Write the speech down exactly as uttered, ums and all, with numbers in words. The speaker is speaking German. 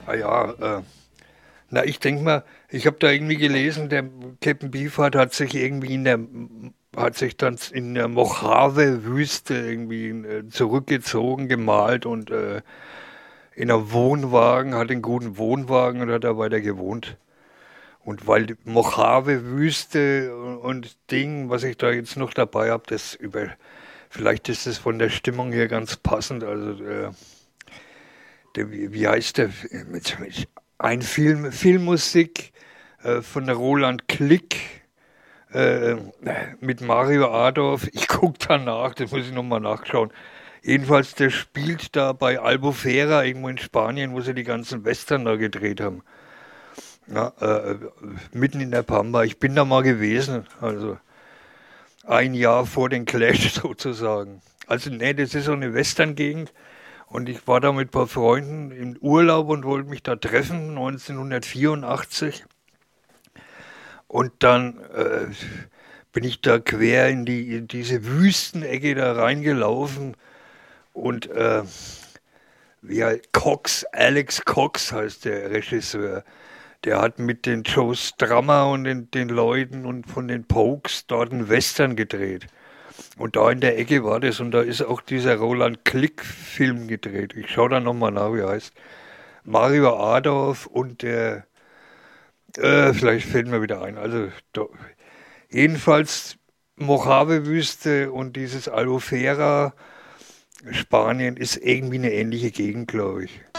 Ah ja, äh, na, ich denke mal, ich habe da irgendwie gelesen, der Captain Beefheart hat sich irgendwie in der, hat sich dann in der Mojave-Wüste irgendwie äh, zurückgezogen, gemalt und äh, in einem Wohnwagen, hat einen guten Wohnwagen und hat da weiter gewohnt. Und weil die Mojave-Wüste und, und Ding, was ich da jetzt noch dabei habe, das über, vielleicht ist es von der Stimmung her ganz passend. Also äh, der, wie, wie heißt der? Mit, mit, ein Film, Filmmusik äh, von der Roland Klick äh, mit Mario Adorf. Ich gucke danach, das muss ich nochmal nachschauen. Jedenfalls, der spielt da bei Albufera irgendwo in Spanien, wo sie die ganzen Western da gedreht haben. Ja, äh, mitten in der Pampa. Ich bin da mal gewesen, also ein Jahr vor den Clash sozusagen. Also nee, das ist so eine Western-Gegend und ich war da mit ein paar Freunden im Urlaub und wollte mich da treffen, neunzehnhundertvierundachtzig. Und dann äh, bin ich da quer in, die, in diese Wüstenecke da reingelaufen und äh, wie halt Cox, Alex Cox heißt der Regisseur. Der hat mit den Joe Strummer und den, den Leuten und von den Pokes dort einen Western gedreht. Und da in der Ecke war das und da ist auch dieser Roland Klick-Film gedreht. Ich schaue da nochmal nach, wie er heißt. Mario Adorf und der, äh, vielleicht fällt mir wieder ein. Also da, jedenfalls Mojave-Wüste und dieses Albufera, Spanien ist irgendwie eine ähnliche Gegend, glaube ich.